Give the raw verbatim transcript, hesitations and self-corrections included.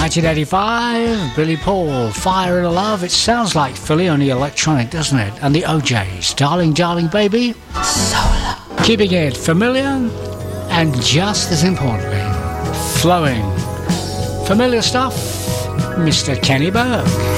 nineteen eighty-five, Billy Paul, Fire and Love. It sounds like Philly, only electronic, doesn't it? And the O Js, Darling, Darling, Baby. Solar. Keeping it familiar and just as importantly, flowing. Familiar stuff, Mister Kenny Burke.